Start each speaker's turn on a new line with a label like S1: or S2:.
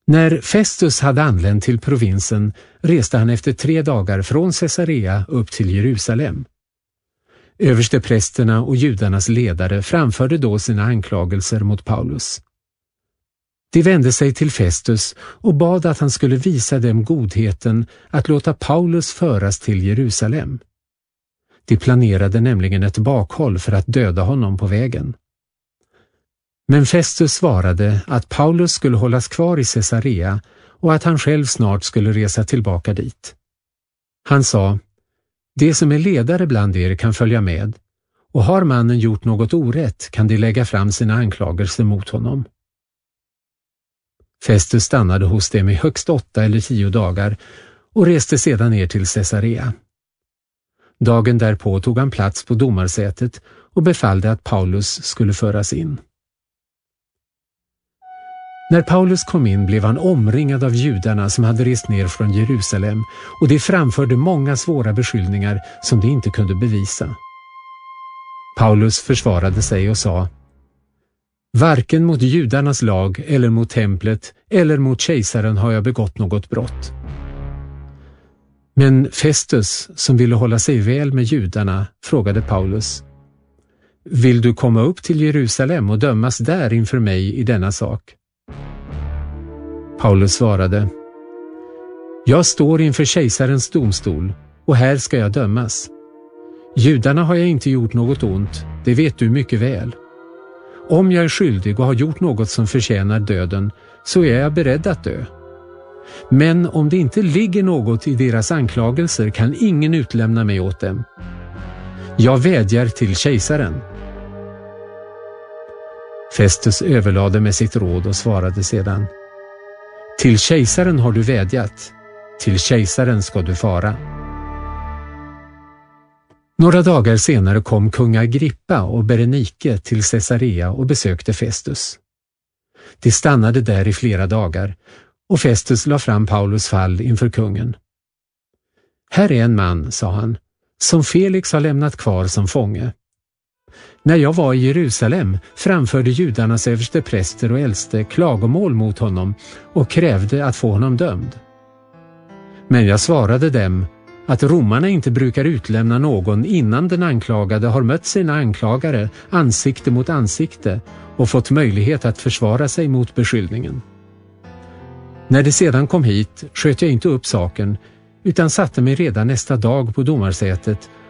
S1: När Festus hade anlänt till provinsen reste han efter 3 dagar från Caesarea upp till Jerusalem. Översteprästerna och judarnas ledare framförde då sina anklagelser mot Paulus. De vände sig till Festus och bad att han skulle visa dem godheten att låta Paulus föras till Jerusalem. De planerade nämligen ett bakhåll för att döda honom på vägen. Men Festus svarade att Paulus skulle hållas kvar i Caesarea och att han själv snart skulle resa tillbaka dit. Han sa: "Det som är ledare bland er kan följa med, och har mannen gjort något orätt kan de lägga fram sina anklagelser mot honom." Festus stannade hos dem i högst 8 eller 10 dagar och reste sedan ner till Caesarea. Dagen därpå tog han plats på domarsätet och befallde att Paulus skulle föras in. När Paulus kom in blev han omringad av judarna som hade rest ner från Jerusalem, och de framförde många svåra beskyllningar som de inte kunde bevisa. Paulus försvarade sig och sa: "Varken mot judarnas lag eller mot templet eller mot kejsaren har jag begått något brott." Men Festus, som ville hålla sig väl med judarna, frågade Paulus: "Vill du komma upp till Jerusalem och dömas där inför mig i denna sak?" Paulus svarade: "Jag står inför kejsarens domstol och här ska jag dömas. Judarna har jag inte gjort något ont, det vet du mycket väl. Om jag är skyldig och har gjort något som förtjänar döden, så är jag beredd att dö. Men om det inte ligger något i deras anklagelser kan ingen utlämna mig åt dem. Jag vädjar till kejsaren." Festus överlade med sitt råd och svarade sedan: "Till kejsaren har du vädjat, till kejsaren ska du fara." Några dagar senare kom kung Agrippa och Berenike till Caesarea och besökte Festus. De stannade där i flera dagar, och Festus la fram Paulus fall inför kungen. "Här är en man", sa han, "som Felix har lämnat kvar som fånge. När jag var i Jerusalem framförde judarnas överstepräster och äldste klagomål mot honom och krävde att få honom dömd. Men jag svarade dem att romarna inte brukar utlämna någon innan den anklagade har mött sina anklagare ansikte mot ansikte och fått möjlighet att försvara sig mot beskyllningen. När det sedan kom hit sköt jag inte upp saken utan satte mig redan nästa dag på domarsätet